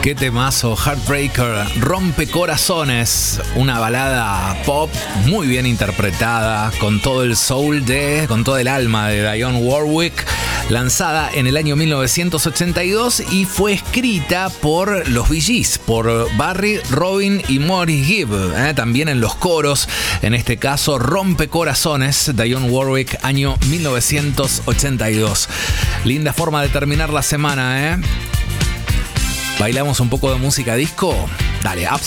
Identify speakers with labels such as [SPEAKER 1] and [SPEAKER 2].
[SPEAKER 1] Qué temazo, Heartbreaker, Rompe Corazones, una balada pop muy bien interpretada, con todo el soul con todo el alma de Dionne Warwick, lanzada en el año 1982 y fue escrita por los Bee Gees, por Barry, Robin y Maurice Gibb, también en los coros, en este caso Rompe Corazones, Dionne Warwick, año 1982. Linda forma de terminar la semana, ¿Bailamos un poco de música disco? Dale,